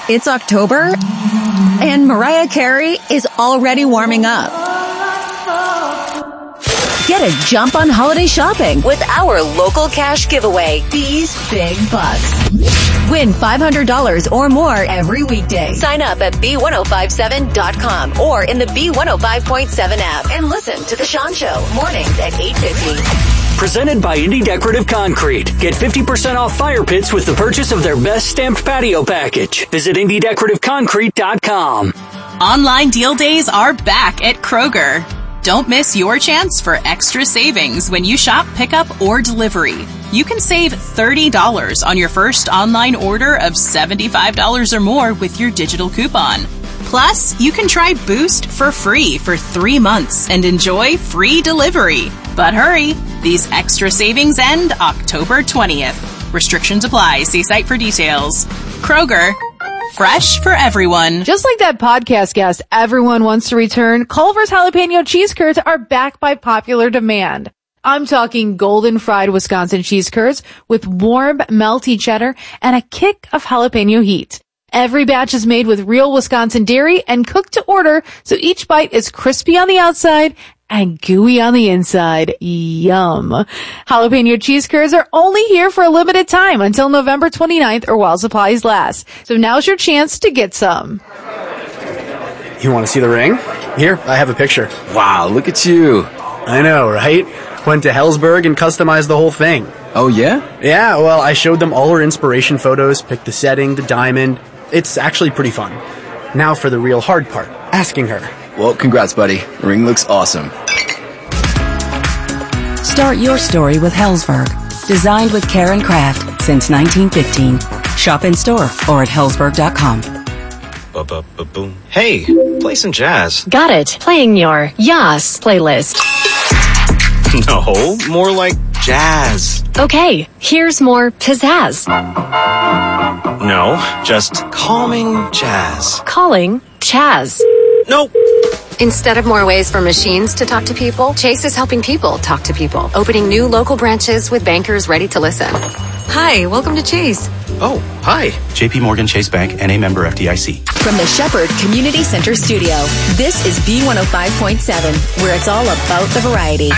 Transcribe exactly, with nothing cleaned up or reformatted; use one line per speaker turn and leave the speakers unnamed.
It's October, and Mariah Carey is already warming up. Get a jump on holiday shopping with our local cash giveaway, B's Big Bucks. Win five hundred dollars or more every weekday. Sign up at B ten fifty-seven dot com or in the B one oh five point seven app and listen to The Sean Show mornings at eight fifty.
Presented by Indie Decorative Concrete. Get fifty percent off fire pits with the purchase of their best stamped patio package. Visit indie decorative concrete dot com.
Online deal days are back at Kroger. Don't miss your chance for extra savings when you shop pickup or delivery. You can save thirty dollars on your first online order of seventy-five dollars or more with your digital coupon. Plus, you can try Boost for free for three months and enjoy free delivery. But hurry, these extra savings end October twentieth. Restrictions apply. See site for details. Kroger, fresh for everyone.
Just like that podcast guest everyone wants to return, Culver's Jalapeno Cheese Curds are back by popular demand. I'm talking golden fried Wisconsin cheese curds with warm, melty cheddar and a kick of jalapeno heat. Every batch is made with real Wisconsin dairy and cooked to order, so each bite is crispy on the outside and gooey on the inside. Yum. Jalapeno cheese curds are only here for a limited time until November twenty-ninth or while supplies last. So now's your chance to get some.
You want to see the ring? Here, I have a picture.
Wow, look at you.
I know, right? Went to Helzberg and customized the whole thing.
Oh, yeah?
Yeah, well, I showed them all her inspiration photos, picked the setting, the diamond. It's actually pretty fun. Now for the real hard part, asking her.
Well, congrats, buddy. The ring looks awesome.
Start your story with Helzberg. Designed with care and craft since nineteen fifteen. Shop in store or at helzberg dot com.
Ba-ba-ba-boom. Hey, play some jazz.
Got it. Playing your Yas playlist.
No, more like jazz.
Okay, here's more pizzazz.
No, just calming jazz.
Calling Chaz.
Nope.
Instead of more ways for machines to talk to people, Chase is helping people talk to people, opening new local branches with bankers ready to listen. Hi, welcome to Chase.
Oh, hi. J P Morgan Chase Bank, N A member F D I C.
From the Shepherd Community Center studio, this is B one oh five point seven, where it's all about the variety.